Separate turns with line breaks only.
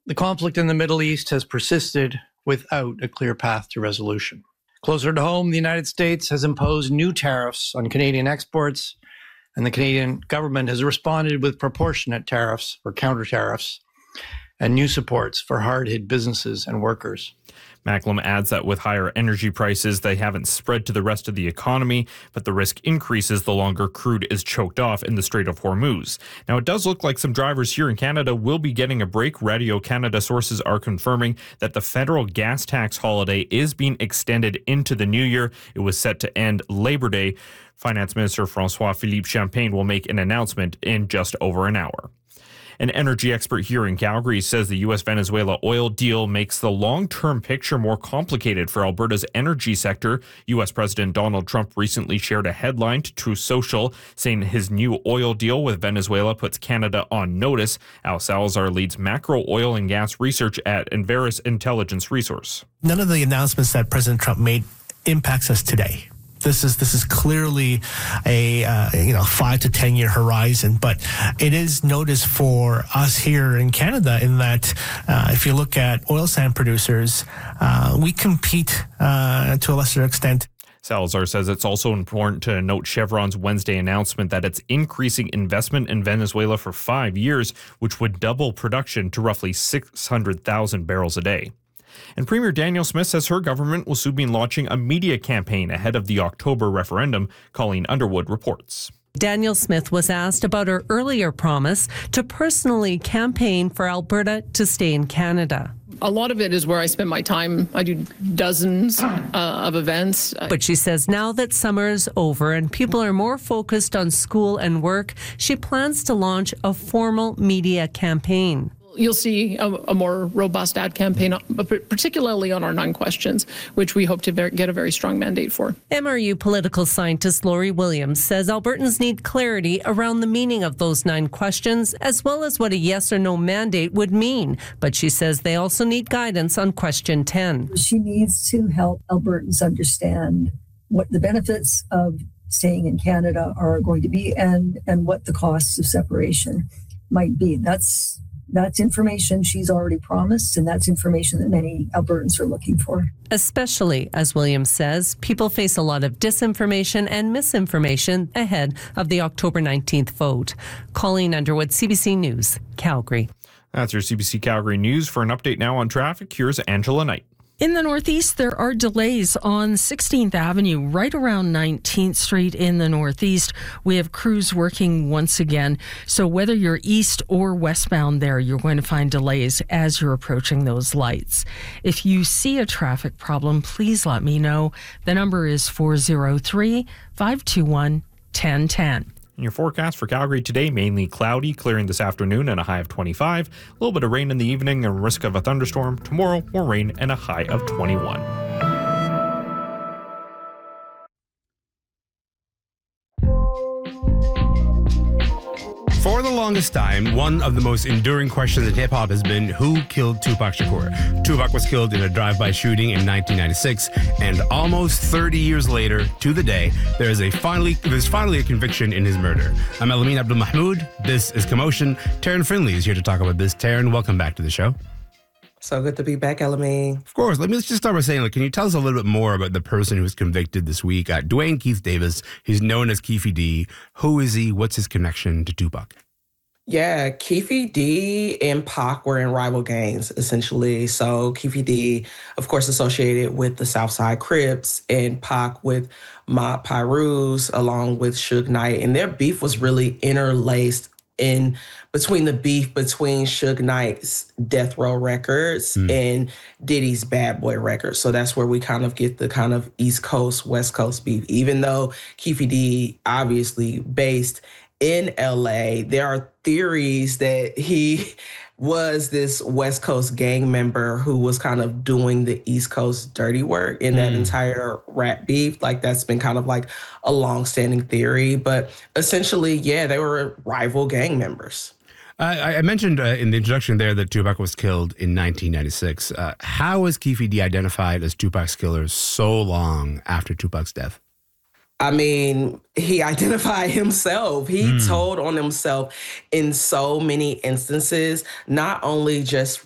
The conflict in the Middle East has persisted without a clear path to resolution. Closer to home, the United States has imposed new tariffs on Canadian exports, and the Canadian government has responded with proportionate tariffs or counter tariffs and new supports for hard-hit businesses and workers.
Macklem adds that with higher energy prices, they haven't spread to the rest of the economy, but the risk increases the longer crude is choked off in the Strait of Hormuz. Now, it does look like some drivers here in Canada will be getting a break. Radio Canada sources are confirming that the federal gas tax holiday is being extended into the new year. It was set to end Labor Day. Finance Minister François-Philippe Champagne will make an announcement in just over an hour. An energy expert here in Calgary says the U.S.-Venezuela oil deal makes the long-term picture more complicated for Alberta's energy sector. U.S. President Donald Trump recently shared a headline to Truth Social saying his new oil deal with Venezuela puts Canada on notice. Al Salazar leads macro oil and gas research at Enverus Intelligence Resource.
None of the announcements that President Trump made impacts us today. This is clearly a 5 to 10 year horizon, but it is notice for us here in Canada in that if you look at oil sand producers, we compete to a lesser extent.
Salazar says it's also important to note Chevron's Wednesday announcement that it's increasing investment in Venezuela for 5 years, which would double production to roughly 600,000 barrels a day. And Premier Danielle Smith says her government will soon be launching a media campaign ahead of the October referendum, Colleen Underwood reports.
Danielle Smith was asked about her earlier promise to personally campaign for Alberta to stay in Canada.
A lot of it is where I spend my time. I do dozens of events.
But she says now that summer is over and people are more focused on school and work, she plans to launch a formal media campaign.
You'll see a more robust ad campaign, particularly on our 9 questions, which we hope to get a very strong mandate for.
MRU political scientist Laurie Williams says Albertans need clarity around the meaning of those 9 questions, as well as what a yes or no mandate would mean. But she says they also need guidance on question 10.
She needs to help Albertans understand what the benefits of staying in Canada are going to be and what the costs of separation might be. That's information she's already promised, and that's information that many Albertans are looking for.
Especially, as Williams says, people face a lot of disinformation and misinformation ahead of the October 19th vote. Colleen Underwood, CBC News, Calgary.
That's your CBC Calgary News. For an update now on traffic, here's Angela Knight.
In the Northeast, there are delays on 16th Avenue, right around 19th Street in the Northeast. We have crews working once again. So whether you're east or westbound there, you're going to find delays as you're approaching those lights. If you see a traffic problem, please let me know. The number is 403-521-1010.
In your forecast for Calgary today, mainly cloudy, clearing this afternoon and a high of 25. A little bit of rain in the evening and risk of a thunderstorm. Tomorrow, more rain and a high of 21.
For the longest time, one of the most enduring questions in hip-hop has been who killed Tupac Shakur. Tupac was killed in a drive-by shooting in 1996, and almost 30 years later, to the day, there's finally a conviction in his murder. I'm Elamin Abdul Mahmoud. This is Commotion. Taryn Finley is here to talk about this. Taryn, welcome back to the show.
So good to be back, Elamin.
Of course. Let's just start by saying, can you tell us a little bit more about the person who was convicted this week? Dwayne Keith Davis. He's known as Keefe D. Who is he? What's his connection to Tupac?
Yeah, Keefe D and Pac were in rival gangs, essentially. So Keefe D, of course, associated with the Southside Crips, and Pac with Mob Pirus, along with Suge Knight. And their beef was really interlaced in between the beef between Suge Knight's Death Row Records and Diddy's Bad Boy Records. So that's where we kind of get the kind of East Coast, West Coast beef. Even though Keefe D obviously based in LA, there are theories that he was this West Coast gang member who was kind of doing the East Coast dirty work in that entire rap beef. Like, that's been kind of like a long-standing theory. But essentially, yeah, they were rival gang members.
I mentioned in the introduction there that Tupac was killed in 1996. How was Keefe D identified as Tupac's killer so long after Tupac's death?
I mean, he identified himself. He told on himself in so many instances, not only just